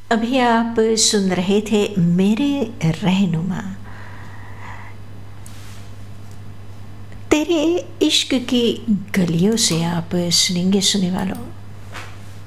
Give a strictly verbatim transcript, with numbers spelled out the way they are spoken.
अभी आप सुन रहे थे मेरे रहनुमा। तेरे इश्क की गलियों से आप सुनेंगे सुनने वालों